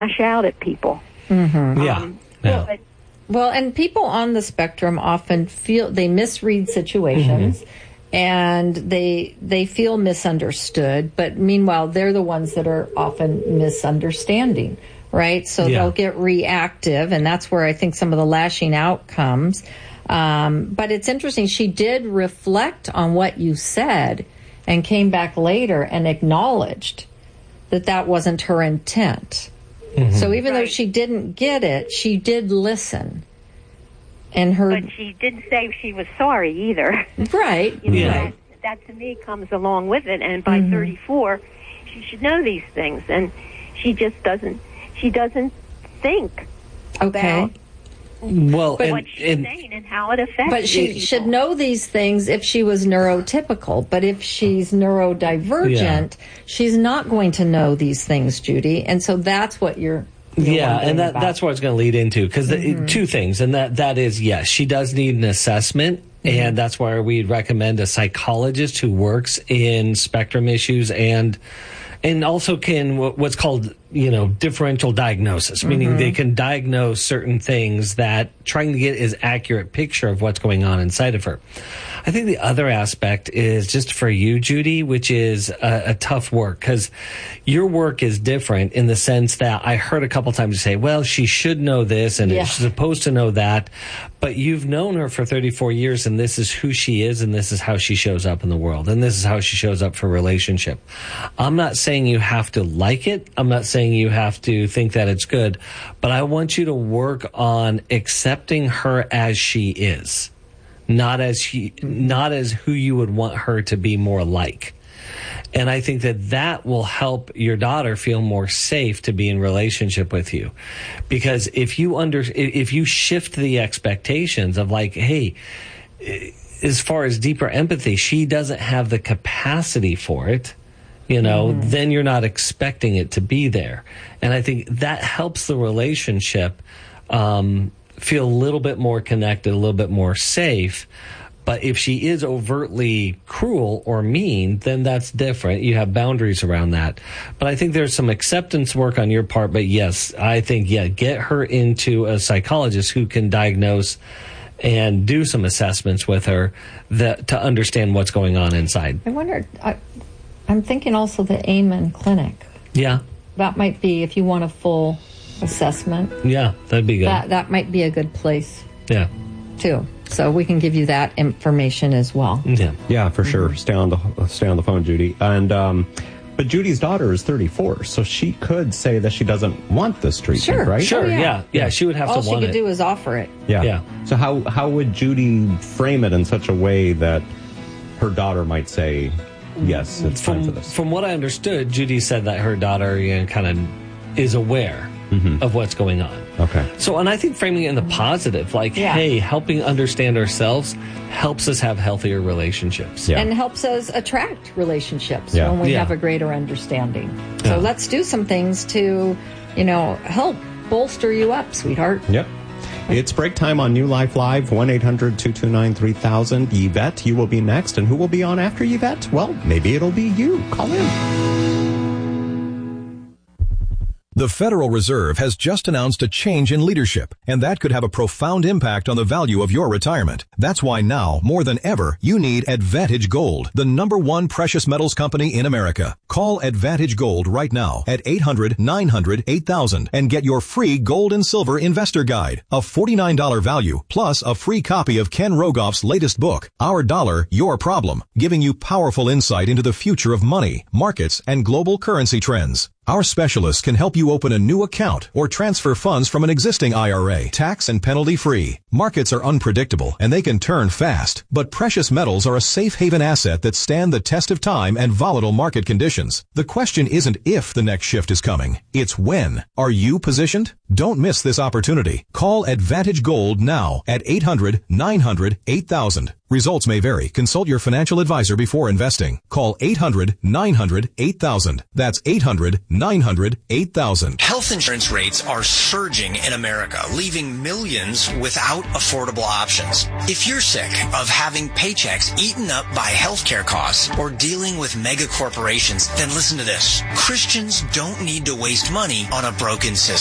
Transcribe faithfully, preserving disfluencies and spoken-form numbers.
lash out at people. Mm-hmm. Yeah. Um, yeah. But, Well, and people on the spectrum often feel they misread situations, mm-hmm. and they they feel misunderstood. But meanwhile, they're the ones that are often misunderstanding, right? So yeah. they'll get reactive, and that's where I think some of the lashing out comes. Um, but it's interesting. She did reflect on what you said and came back later and acknowledged that that wasn't her intent. Mm-hmm. So even right. though she didn't get it, she did listen. And her, but she didn't say she was sorry either. Right. You know, yeah. that, that to me comes along with it. And by mm-hmm. thirty-four, she should know these things. And she just doesn't. She doesn't think okay. about well, what and, she's and, saying and how it affects. But she people. should know these things if she was neurotypical. But if she's neurodivergent, yeah. she's not going to know these things, Judy. And so that's what you're. you're yeah, and that, about. that's what it's going to lead into. Because mm-hmm. two things, and that that is, yes, she does need an assessment. Mm-hmm. And that's why we'd recommend a psychologist who works in spectrum issues and and also can what's called, you know, differential diagnosis, meaning mm-hmm. they can diagnose certain things that trying to get as accurate picture of what's going on inside of her. I think the other aspect is just for you, Judy, which is a, a tough work because your work is different in the sense that I heard a couple times you say, well, she should know this and yeah. she's supposed to know that. But you've known her for thirty-four years and this is who she is and this is how she shows up in the world. And this is how she shows up for a relationship. I'm not saying you have to like it. I'm not saying you have to think that it's good. But I want you to work on accepting her as she is. Not as he, not as who you would want her to be more like. And I think that that will help your daughter feel more safe to be in relationship with you. Because if you under, if you shift the expectations of like, hey, as far as deeper empathy, she doesn't have the capacity for it, you know, mm-hmm. then you're not expecting it to be there. And I think that helps the relationship, um, feel a little bit more connected, a little bit more safe. But if she is overtly cruel or mean, then that's different. You have boundaries around that. But I think there's some acceptance work on your part. But yes, I think, yeah, get her into a psychologist who can diagnose and do some assessments with her that to understand what's going on inside. I wonder, I, I'm thinking also the Amen Clinic. Yeah. That might be, if you want a full assessment. Yeah, that'd be good. That that might be a good place. Yeah. Too. So we can give you that information as well. Yeah. Yeah, for sure. Mm-hmm. Stay on the stay on the phone, Judy. And um, but Judy's daughter is thirty-four, so she could say that she doesn't want this treatment, sure. right? Sure. Oh, yeah. yeah. Yeah. She would have All to want it. All she could do is offer it. Yeah. Yeah. So how how would Judy frame it in such a way that her daughter might say, yes, it's from, time for this? From what I understood, Judy said that her daughter, you know, kind of is aware mm-hmm. of what's going on. Okay. So, and I think framing it in the positive, like, yeah. hey, helping understand ourselves helps us have healthier relationships. Yeah. And helps us attract relationships yeah. when we yeah. have a greater understanding. So yeah. let's do some things to, you know, help bolster you up, sweetheart. Yep. It's break time on New Life Live, one eight hundred two two nine three thousand. Yvette, you will be next. And who will be on after Yvette? Well, maybe it'll be you. Call in. The Federal Reserve has just announced a change in leadership, and that could have a profound impact on the value of your retirement. That's why now, more than ever, you need Advantage Gold, the number one precious metals company in America. Call Advantage Gold right now at eight hundred nine hundred eight thousand and get your free gold and silver investor guide, a forty-nine dollars value, plus a free copy of Ken Rogoff's latest book, Our Dollar, Your Problem, giving you powerful insight into the future of money, markets, and global currency trends. Our specialists can help you open a new account or transfer funds from an existing I R A, tax and penalty free. Markets are unpredictable and they can turn fast, but precious metals are a safe haven asset that stand the test of time and volatile market conditions. The question isn't if the next shift is coming, it's when. Are you positioned? Don't miss this opportunity. Call Advantage Gold now at eight hundred nine hundred eight thousand Results may vary. Consult your financial advisor before investing. Call eight hundred nine hundred eight thousand. That's eight hundred nine hundred eight thousand. Health insurance rates are surging in America, leaving millions without affordable options. If you're sick of having paychecks eaten up by healthcare costs or dealing with mega corporations, then listen to this. Christians don't need to waste money on a broken system.